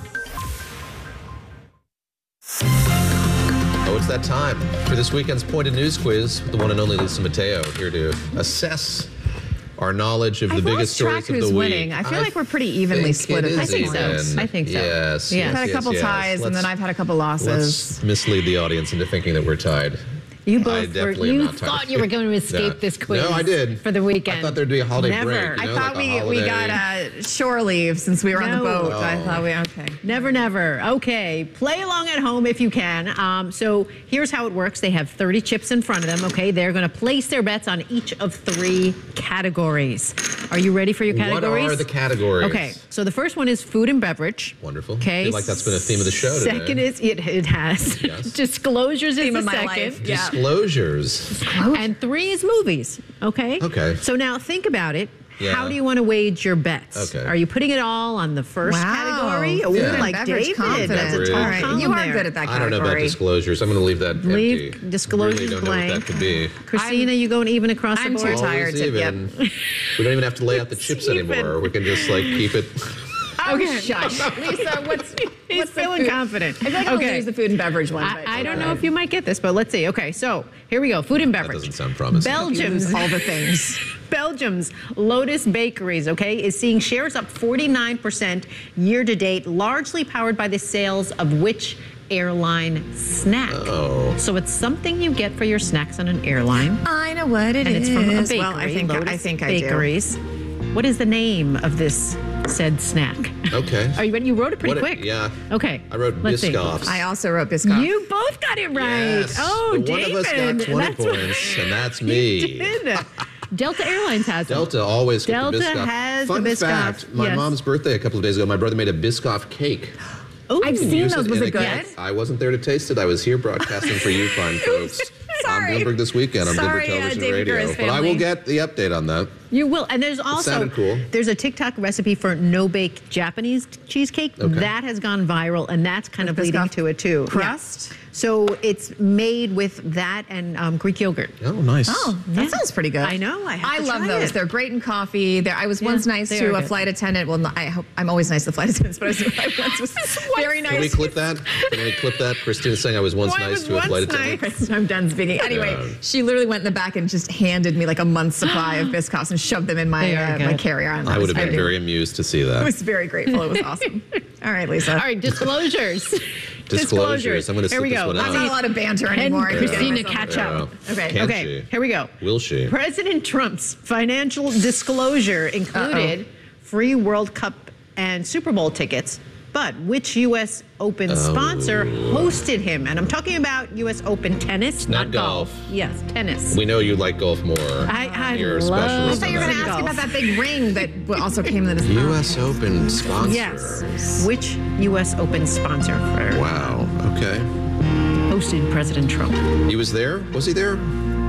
Oh, it's that time for this weekend's Pointed News Quiz with the one and only Lisa Mateo, here to assess our knowledge of the I've biggest lost stories track of the who's week. winning. I feel I like we're pretty evenly split. I think so. I think so. Yes. Yeah. yes I've had a couple yes, ties, yes. and then I've had a couple losses. Let's mislead the audience into thinking that we're tied. You I both were, definitely am you not tied. thought you were going to escape No. this quiz. No, I did. For the weekend. I thought there'd be a holiday Never. break. You know, I thought like a we, we holiday- got uh, shore leave since we were on the No. boat. Oh. I thought we, okay. Never, never. Okay, play along at home if you can. Um, so here's how it works. They have thirty chips in front of them, okay? They're going to place their bets on each of three categories. Are you ready for your categories? What are the categories? Okay, so the first one is food and beverage. Wonderful. Okay. I feel like that's been a theme of the show today. Second is, it, it has. Yes. Disclosures Theme is of the my second. life. Yeah. Disclosures. And three is movies, okay? Okay. So now think about it. Yeah. How do you want to wage your bets? Okay. Are you putting it all on the first Wow. category? Food Ooh, and like beverage David. confidence. That's a Really? tall All right. column You are there. good at that I don't know about category. disclosures. I'm going to leave that Leave empty. disclosures really don't blank. know what that could be. Christina, you going even across I'm the too board? tired Always to- even. yep. We don't even have to lay out the chips even. anymore. We can just like keep it. Okay, shush. Lisa, what's, He's what's the feeling food? confident. I feel like I'll Okay. lose the food and beverage one. I, but- I don't okay. know if you might get this, but let's see. Okay, so here we go. Food and That beverage. doesn't sound promising. Belgium's all the things. Belgium's Lotus Bakeries, okay, is seeing shares up forty-nine percent year to date, largely powered by the sales of which airline snack? Oh. So it's something you get for your snacks on an airline. I know what it and is. it's from a bakery. Well, I think, Lotus I think I do. Bakeries. What is the name of this said snack? Okay. Are you ready? You wrote it pretty What- quick. Yeah. Okay. I wrote Let's see. Biscoffs. I also wrote Biscoff. You both got it right. Yes. Oh, but David. one of us got twenty That's what- points, and that's me. You did. Delta Airlines has them. Delta always get Delta the Biscoff. has Fun the Biscoff. fact, my Yes. mom's birthday a couple of days ago, my brother made a Biscoff cake. Ooh. I've seen Use those. Was in it a good? cake. I wasn't there to taste it. I was here broadcasting for you fine folks. Sorry. On Bloomberg This Weekend on Sorry, Bloomberg uh, Television David Radio. Gurra's But I family. will get the update on that. You will. And there's also sounded cool. there's a TikTok recipe for no-bake Japanese cheesecake. Okay. That has gone viral, and that's kind With of leading Biscoff to it too. crust? Yeah. So it's made with that and um, Greek yogurt. Oh, nice. Oh, that Yeah. sounds pretty good. I know. I, have I to love try those. it. They're great in coffee. They're, I was Yeah, once nice they to are a good. flight attendant. Well, I hope I'm always nice to flight attendants, but I was, I once was very nice. Can we clip that? Can we clip that? Christina's saying I was once Oh, I nice was to a once flight attendant. Chris, I'm done speaking. Anyway, Yeah. she literally went in the back and just handed me like a month's supply of Biscoffs and shoved them in my They are uh, my good. carry-on. I would have been very, very amused to see I that. was very grateful. It was awesome. All right, Lisa. All right, disclosures. Disclosures. I'm going to Here sit we this go. one Let's out. Not a lot of banter And anymore. I'm Christina, getting myself- catch up. Okay. Can Okay, she? here we go. Will she? President Trump's financial disclosure included free World Cup and Super Bowl tickets, but which U S Open Oh. sponsor hosted him? And I'm talking about U S Open tennis, Not not, golf. Yes, tennis. We know you like golf more. I, I You're a love I specialist thought on you were going to that. ask about that big ring that also came in this. U S Open sponsor. Yes. Which U S Open sponsor for Wow. Okay. hosted President Trump? He was there? Was he there? I don't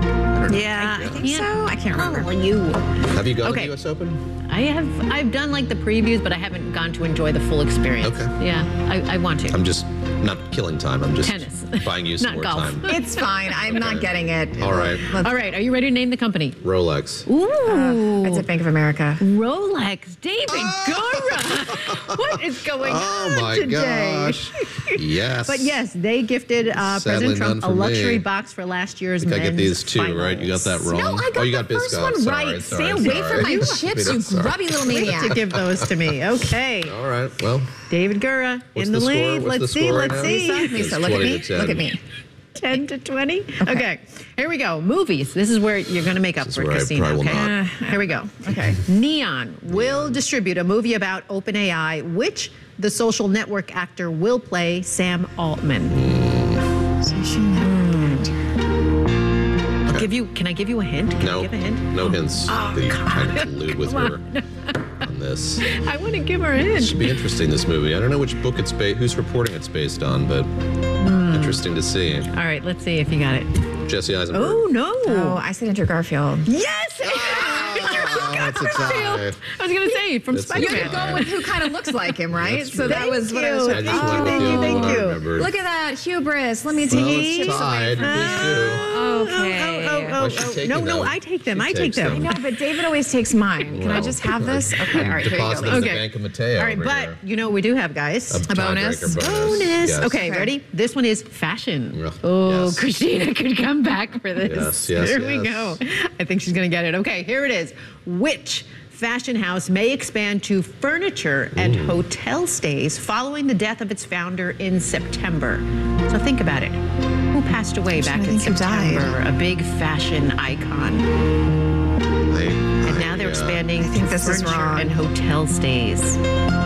or not? Yeah, I think so. I can't remember. Oh, you. Have you gone Okay. to the U S Open? I have. I've done like the previews, but I haven't gone to enjoy the full experience. Okay. Yeah, I, I want to. I'm just not killing time. I'm just Tennis. buying you some Not more golf. time. It's fine. I'm not getting it. All right. All right. Are you ready to name the company? Rolex. Ooh. Uh, it's at Bank of America. Rolex. David Gora. What is going Oh on my today? gosh. Yes. But yes, they gifted uh, Sadly, President Trump a none for luxury me. box for last year's I think I men's get these two, finals. right? You got that wrong. No, I got oh, you the got first Biscoff. one Sorry, right. sorry, Stay away sorry. from my chips, you Sorry. grubby little Quick maniac. to give those to me. Okay. All right. Well, David Gura What's in the, the score? lead. What's Let's the see. score Let's right now? see. Lisa, Lisa, look at twenty me. to ten. Look at me. ten to twenty. Okay. Here we go. Movies. This is where you're going to make up This for is it, where I Christina. probably will Okay. not. Here we go. Okay. Neon will distribute a movie about OpenAI, which the social network actor will play Sam Altman. Social network. I'll give you. Can I give you a hint? Can I No. give a hint? No hints Oh, that you trying to God. collude with Come her on this. I want to give her a It hint. should be interesting, this movie. I don't know which book it's based, who's reporting it's based on, but interesting to see. All right. Let's see if you got it. Jesse Eisenberg. Oh no. Oh, I said Andrew Garfield. Yes. Oh, that's a tie. I was going to say from That's a You Spider-Man. had to go with who kind of looks like him, right? That's So true. that was what I was you. I trying just to went with Thank the you, only thank one I you. remembered. Look at that hubris. Let me take Well, these it's chips tied. away. Please do. Okay. Oh, oh, Why is she oh, taking no, no, them? I take them. She I take takes them. them. No, but David always takes mine. Can I Well, just have this? Okay, all right, here you go. Deposit Lisa. in the Okay. Bank of Mateo. All right, over but here. you know what we do have, guys? A A bonus. tiebreaker Bonus. Yes. Okay, Okay. ready? This one is fashion. Ugh, Oh, yes. Christina could come back for this. Yes, yes, Here we yes. go. I think she's going to get it. Okay, here it is. Which fashion house may expand to furniture and hotel stays following the death of its founder in September? So think about it. Who passed away back I in think who died. September? A big fashion icon. I, And I, now they're uh, expanding I think to this is furniture wrong. and hotel stays.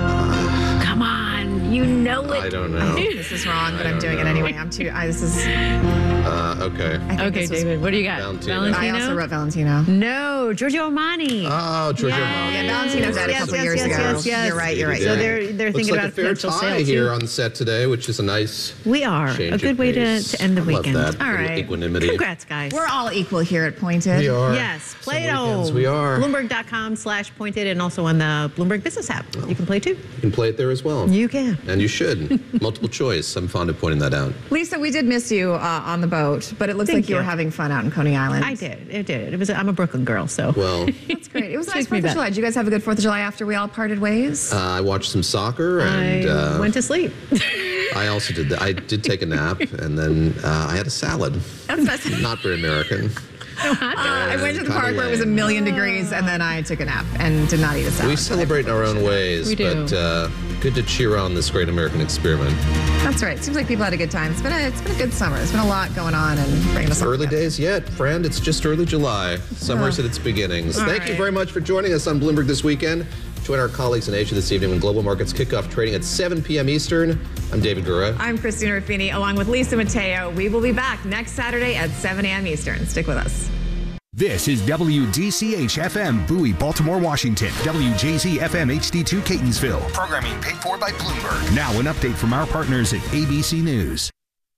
Come on, you know it. I don't I know. think this is wrong, but I I'm don't doing it know. anyway. I'm too. I, this is. Uh, okay. I think Okay, this was- David, what do you got? Valentino. Valentino? I also wrote Valentino. No, Giorgio Armani. Oh, Giorgio Yes. Armani. Yeah, Valentino died a Yes, couple yes, years yes, ago. yes, yes. You're right. You're right. Yeah. So they're they're Looks thinking like about a fair potential tie sales here too. on set today, which is a nice. We are change a of good way to, pace. to end the I love weekend. that. All Little right, equanimity. congrats, guys. We're all equal here at Pointed. We are. Yes, play Some it weekends on we are. Bloomberg.com slash pointed and also on the Bloomberg Business app. You can play too. You can play it there as well. You can. And you should. Multiple choice. I'm fond of pointing that out. Lisa, we did miss you uh, on the boat, but it looks Thank like you you. were having fun out in Coney Island. I did. It did. It was. I'm a Brooklyn girl, so. Well, That's great. It was a nice Takes me Fourth of back. July. Did you guys have a good Fourth of July after we all parted ways? uh, I watched some soccer and I uh, went to sleep. I also did that. I did take a nap and then uh, I had a salad. That's, that's, Not very American. uh, I went to the Kinda park where it was a lame. million degrees, and then I took a nap and did not eat a salad. We celebrate in our own ways, We do. but uh, good to cheer on this great American experiment. That's right. Seems like people had a good time. It's been a it's been a good summer. There's been a lot going on and bringing us all Early together. days yet, friend. It's just early July. Summer's Oh. at its beginnings. All Thank you right. very much for joining us on Bloomberg this weekend. Join our colleagues in Asia this evening when global markets kick off trading at seven p.m. Eastern. I'm David Gura. I'm Christina Ruffini, along with Lisa Mateo. We will be back next Saturday at seven a.m. Eastern. Stick with us. This is W D C H F M Bowie, Baltimore, Washington. W J Z F M H D two Catonsville. Programming paid for by Bloomberg. Now an update from our partners at A B C News.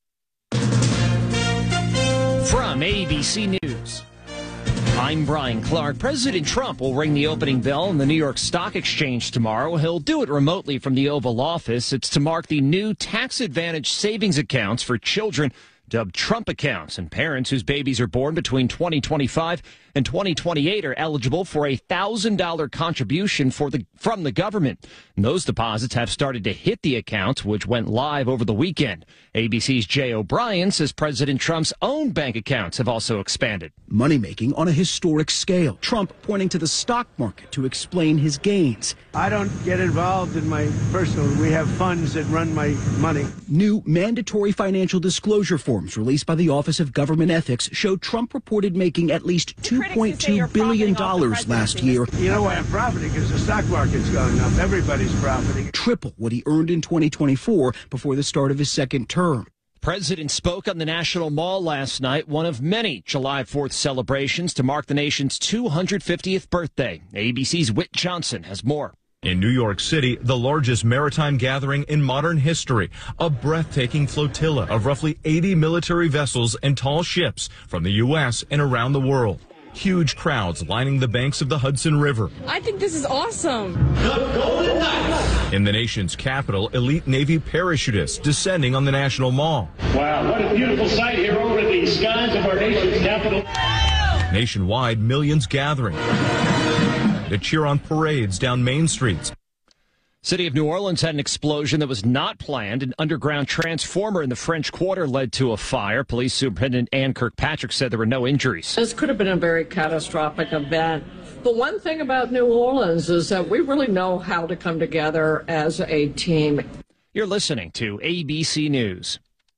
From A B C News, I'm Brian Clark. President Trump will ring the opening bell in the New York Stock Exchange tomorrow. He'll do it remotely from the Oval Office. It's to mark the new tax advantage savings accounts for children, dubbed Trump accounts, and parents whose babies are born between twenty twenty-five and twenty twenty-eight are eligible for a one thousand dollars contribution for the from the government. And those deposits have started to hit the accounts, which went live over the weekend. A B C's Jay O'Brien says President Trump's own bank accounts have also expanded. Money making on a historic scale. Trump pointing to the stock market to explain his gains. I don't get involved in my personal. We have funds that run my money. New mandatory financial disclosure forms released by the Office of Government Ethics show Trump reported making at least two point two billion dollars last year. You know why I'm profiting? Because the stock market's going up. Everybody's profiting. Triple what he earned in twenty twenty-four before the start of his second term. President spoke on the National Mall last night, one of many July fourth celebrations to mark the nation's two hundred fiftieth birthday. A B C's Whit Johnson has more. In New York City, the largest maritime gathering in modern history, a breathtaking flotilla of roughly eighty military vessels and tall ships from the U S and around the world. Huge crowds lining the banks of the Hudson River. I think this is awesome. The Golden Knights. In the nation's capital, elite Navy parachutists descending on the National Mall. Wow, what a beautiful sight here over the skies of our nation's capital. Nationwide, millions gathering to cheer on parades down main streets. City of New Orleans had an explosion that was not planned. An underground transformer in the French Quarter led to a fire. Police Superintendent Ann Kirkpatrick said there were no injuries. This could have been a very catastrophic event. The one thing about New Orleans is that we really know how to come together as a team. You're listening to A B C News.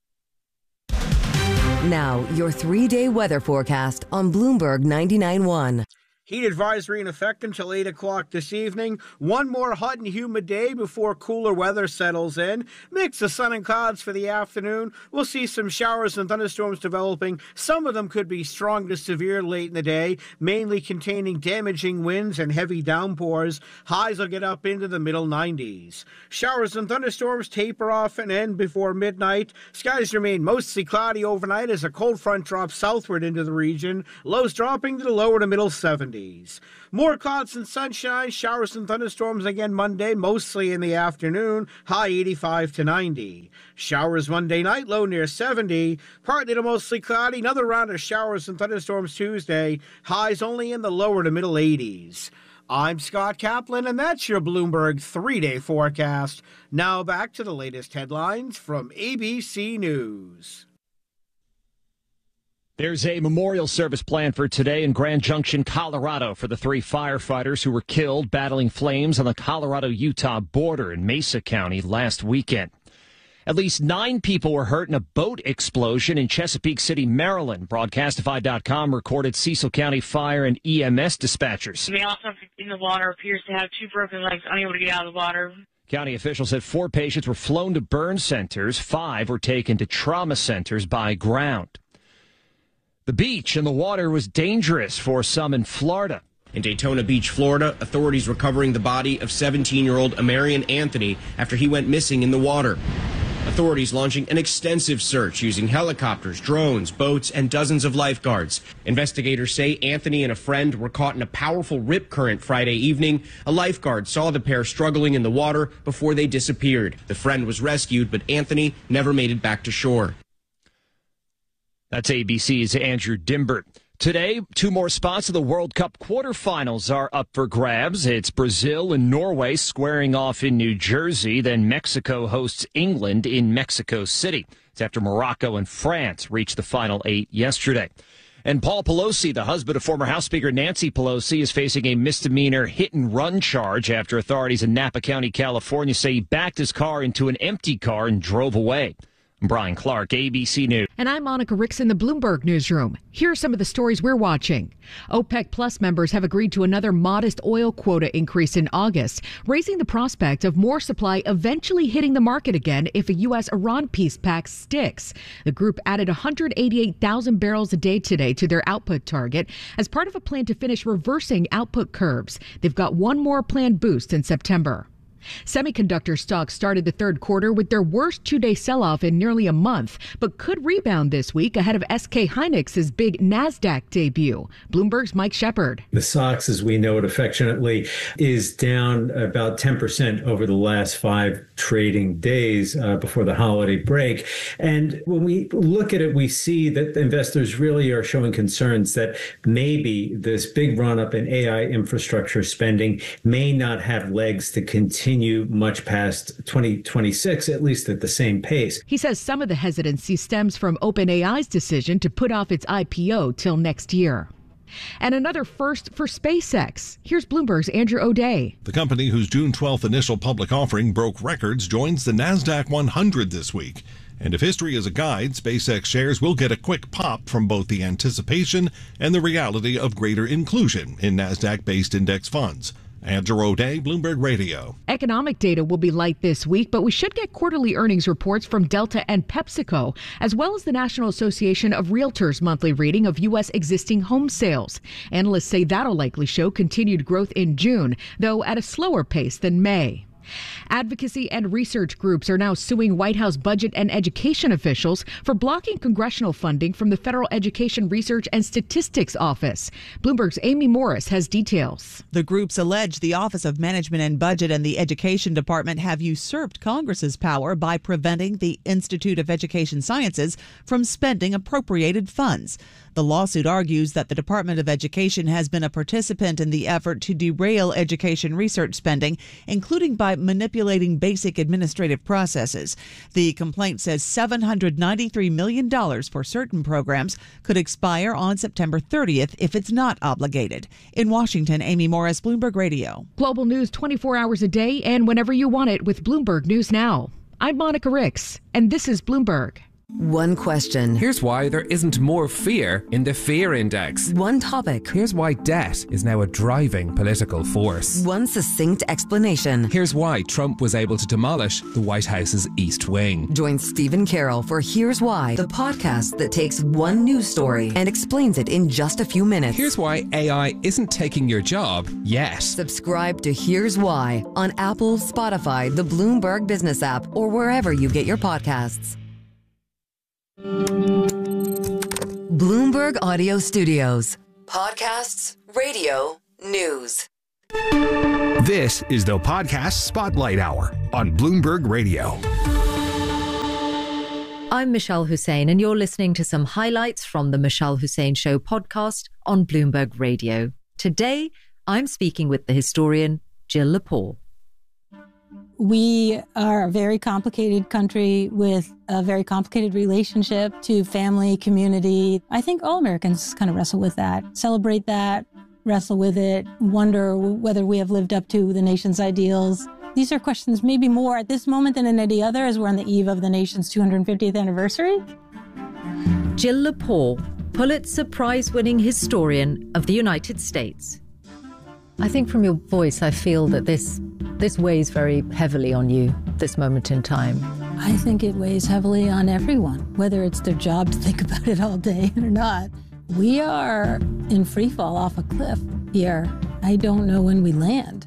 Now, your three-day weather forecast on Bloomberg ninety-nine point one. Heat advisory in effect until eight o'clock this evening. One more hot and humid day before cooler weather settles in. Mix of sun and clouds for the afternoon. We'll see some showers and thunderstorms developing. Some of them could be strong to severe late in the day, mainly containing damaging winds and heavy downpours. Highs will get up into the middle nineties. Showers and thunderstorms taper off and end before midnight. Skies remain mostly cloudy overnight as a cold front drops southward into the region. Lows dropping to the lower to middle seventies. More clouds and sunshine, showers and thunderstorms again Monday, mostly in the afternoon, high eighty-five to ninety. Showers Monday night, low near seventy. Partly to mostly cloudy, another round of showers and thunderstorms Tuesday, highs only in the lower to middle eighties. I'm Scott Kaplan, and that's your Bloomberg three-day forecast. Now back to the latest headlines from A B C News. There's a memorial service planned for today in Grand Junction, Colorado, for the three firefighters who were killed battling flames on the Colorado-Utah border in Mesa County last weekend. At least nine people were hurt in a boat explosion in Chesapeake City, Maryland. Broadcastify dot com recorded Cecil County Fire and E M S dispatchers. The male subject in the water appears to have two broken legs, unable to get out of the water. County officials said four patients were flown to burn centers. Five were taken to trauma centers by ground. The beach and the water was dangerous for some in Florida. In Daytona Beach, Florida, authorities recovering the body of seventeen-year-old Amarian Anthony after he went missing in the water. Authorities launching an extensive search using helicopters, drones, boats, and dozens of lifeguards. Investigators say Anthony and a friend were caught in a powerful rip current Friday evening. A lifeguard saw the pair struggling in the water before they disappeared. The friend was rescued, but Anthony never made it back to shore. That's A B C's Andrew Dimbert. Today, two more spots of the World Cup quarterfinals are up for grabs. It's Brazil and Norway squaring off in New Jersey. Then Mexico hosts England in Mexico City. It's after Morocco and France reached the final eight yesterday. And Paul Pelosi, the husband of former House Speaker Nancy Pelosi, is facing a misdemeanor hit-and-run charge after authorities in Napa County, California say he backed his car into an empty car and drove away. I'm Brian Clark, A B C News. And I'm Monica Ricks in the Bloomberg Newsroom. Here are some of the stories we're watching. OPEC Plus members have agreed to another modest oil quota increase in August, raising the prospect of more supply eventually hitting the market again if a U S Iran peace pact sticks. The group added one hundred eighty-eight thousand barrels a day today to their output target as part of a plan to finish reversing output curves. They've got one more planned boost in September. Semiconductor stocks started the third quarter with their worst two-day sell-off in nearly a month, but could rebound this week ahead of S K Hynix's big NASDAQ debut. Bloomberg's Mike Shepard. The S O X, as we know it affectionately, is down about ten percent over the last five trading days uh, before the holiday break. And when we look at it, we see that investors really are showing concerns that maybe this big run-up in A I infrastructure spending may not have legs to continue much past twenty twenty-six, at least at the same pace. He says some of the hesitancy stems from OpenAI's decision to put off its I P O till next year. And another first for SpaceX. Here's Bloomberg's Andrew O'Day. The company whose June twelfth initial public offering broke records joins the NASDAQ one hundred this week. And if history is a guide, SpaceX shares will get a quick pop from both the anticipation and the reality of greater inclusion in NASDAQ-based index funds. Andrew O'Day, Bloomberg Radio. Economic data will be light this week, but we should get quarterly earnings reports from Delta and PepsiCo, as well as the National Association of Realtors' monthly reading of U S existing home sales. Analysts say that'll likely show continued growth in June, though at a slower pace than May. Advocacy and research groups are now suing White House budget and education officials for blocking congressional funding from the Federal Education Research and Statistics Office. Bloomberg's Amy Morris has details. The groups allege the Office of Management and Budget and the Education Department have usurped Congress's power by preventing the Institute of Education Sciences from spending appropriated funds. The lawsuit argues that the Department of Education has been a participant in the effort to derail education research spending, including by manipulating basic administrative processes. The complaint says seven hundred ninety-three million dollars for certain programs could expire on September thirtieth if it's not obligated. In Washington, Amy Morris, Bloomberg Radio. Global news twenty-four hours a day and whenever you want it with Bloomberg News Now. I'm Monica Ricks, and this is Bloomberg. One question. Here's why there isn't more fear in the fear index. One topic. Here's why debt is now a driving political force. One succinct explanation. Here's why Trump was able to demolish the White House's East Wing. Join Stephen Carroll for Here's Why, the podcast that takes one news story and explains it in just a few minutes. Here's why A I isn't taking your job yet. Subscribe to Here's Why on Apple, Spotify, the Bloomberg Business app, or wherever you get your podcasts. Bloomberg Audio Studios. Podcasts, radio, news. This is the Podcast Spotlight Hour on Bloomberg Radio. I'm Michelle Hussein, and you're listening to some highlights from the Michelle Hussein Show podcast on Bloomberg Radio. Today, I'm speaking with the historian Jill Lepore. We are a very complicated country with a very complicated relationship to family, community. I think all Americans kind of wrestle with that, celebrate that, wrestle with it, wonder whether we have lived up to the nation's ideals. These are questions maybe more at this moment than in any other, as we're on the eve of the nation's two hundred fiftieth anniversary. Jill Lepore, Pulitzer Prize-winning historian of the United States. I think from your voice, I feel that this this weighs very heavily on you, this moment in time. I think it weighs heavily on everyone, whether it's their job to think about it all day or not. We are in free fall off a cliff here. I don't know when we land.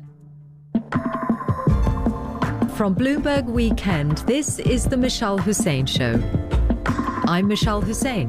From Bloomberg Weekend, this is the Michelle Hussein Show. I'm Michelle Hussein.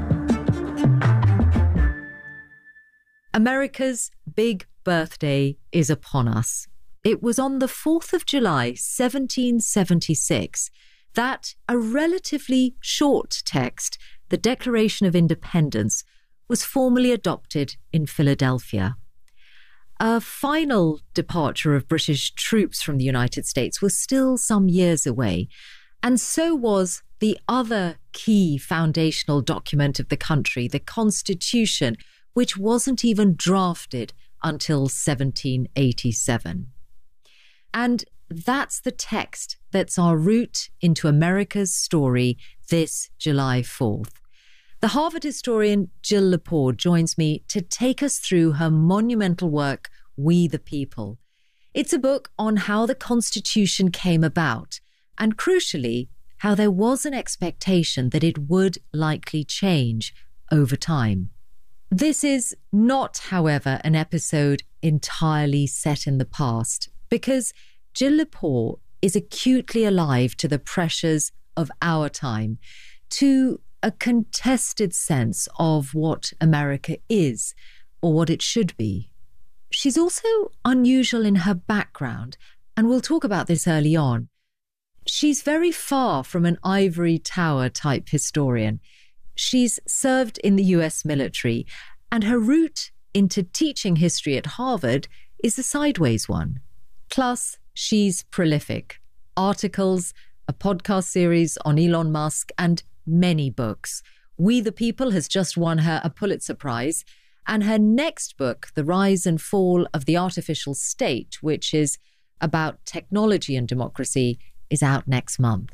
America's big birthday is upon us. It was on the fourth of July, seventeen seventy-six, that a relatively short text, the Declaration of Independence, was formally adopted in Philadelphia. A final departure of British troops from the United States was still some years away, and so was the other key foundational document of the country, the Constitution, which wasn't even drafted until seventeen eighty-seven. And that's the text that's our route into America's story this July fourth. The Harvard historian Jill Lepore joins me to take us through her monumental work, We the People. It's a book on how the Constitution came about, and crucially, how there was an expectation that it would likely change over time. This is not, however, an episode entirely set in the past, because Jill Lepore is acutely alive to the pressures of our time, to a contested sense of what America is, or what it should be. She's also unusual in her background, and we'll talk about this early on. She's very far from an ivory tower type historian. She's served in the U S military, and her route into teaching history at Harvard is a sideways one. Plus, she's prolific. Articles, a podcast series on Elon Musk, and many books. We the People has just won her a Pulitzer Prize, and her next book, The Rise and Fall of the Artificial State, which is about technology and democracy, is out next month.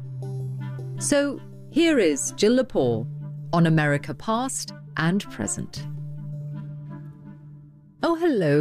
So here is Jill Lepore on America Past and Present. Oh, hello.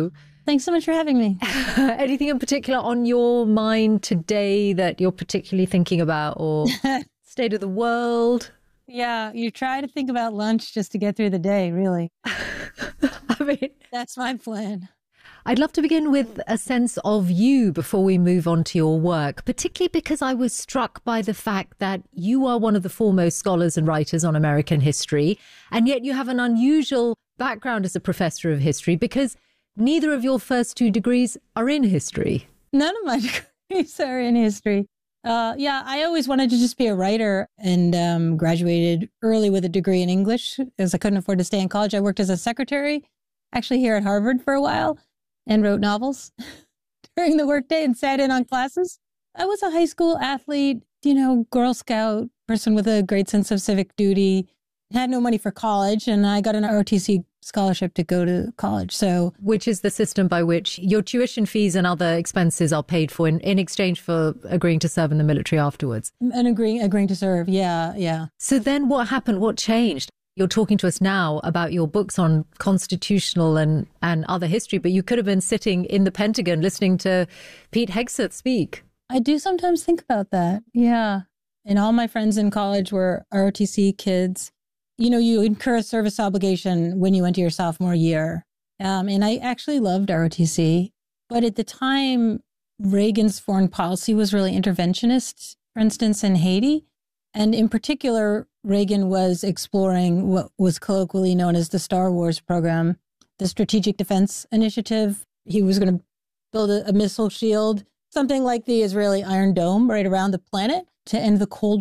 Thanks so much for having me. Anything in particular on your mind today that you're particularly thinking about, or state of the world? Yeah, you try to think about lunch just to get through the day, really. I mean, that's my plan. I'd love to begin with a sense of you before we move on to your work, particularly because I was struck by the fact that you are one of the foremost scholars and writers on American history, and yet you have an unusual background as a professor of history because neither of your first two degrees are in history. None of my degrees are in history. Uh, yeah, I always wanted to just be a writer and um, graduated early with a degree in English as I couldn't afford to stay in college. I worked as a secretary, actually here at Harvard for a while, and wrote novels during the workday and sat in on classes. I was a high school athlete, you know, Girl Scout, person with a great sense of civic duty, had no money for college, and I got an R O T C scholarship to go to college. So, which is the system by which your tuition fees and other expenses are paid for in, in exchange for agreeing to serve in the military afterwards. And agreeing, agreeing to serve. Yeah, yeah. So then what happened? What changed? You're talking to us now about your books on constitutional and, and other history, but you could have been sitting in the Pentagon listening to Pete Hegseth speak. I do sometimes think about that. Yeah. And all my friends in college were R O T C kids. You know, you incur a service obligation when you enter your sophomore year. Um, and I actually loved R O T C. But at the time, Reagan's foreign policy was really interventionist, for instance, in Haiti. And in particular, Reagan was exploring what was colloquially known as the Star Wars program, the Strategic Defense Initiative. He was going to build a, a missile shield, something like the Israeli Iron Dome right around the planet to end the Cold